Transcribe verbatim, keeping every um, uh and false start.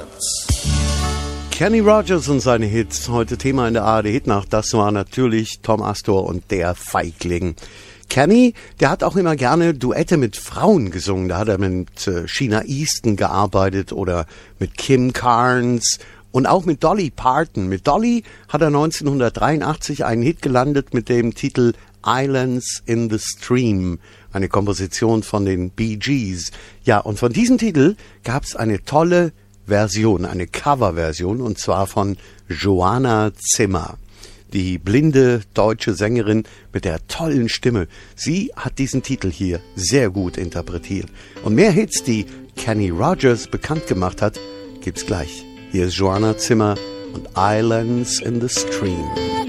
Hearts. Kenny Rogers und seine Hits, heute Thema in der A R D-Hitnacht, das war natürlich Tom Astor und der Feigling. Kenny, der hat auch immer gerne Duette mit Frauen gesungen. Da hat er mit äh, Sheena Easton gearbeitet oder mit Kim Carnes und auch mit Dolly Parton. Mit Dolly hat er neunzehnhundertdreiundachtzig einen Hit gelandet mit dem Titel Islands in the Stream, eine Komposition von den Bee Gees. Ja, und von diesem Titel gab es eine tolle Version, eine Coverversion, und zwar von Joanna Zimmer. Die blinde deutsche Sängerin mit der tollen Stimme. Sie hat diesen Titel hier sehr gut interpretiert. Und mehr Hits, die Kenny Rogers bekannt gemacht hat, gibt's gleich. Hier ist Joanna Zimmer und Islands in the Stream.